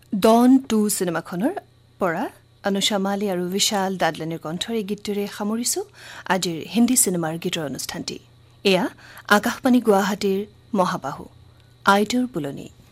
Don 2 চিনেমাখনৰ পৰা অনুষা মালি আৰু বিশাল দাদলানিৰ কণ্ঠৰ এই গীতটোৰে সামৰিছো আজিৰ হিন্দী চিনেমাৰ গীতৰ অনুষ্ঠানটি। এয়া আকাশবাণী গুৱাহাটীৰ মহাবাহু আইটোৰ বুলনি।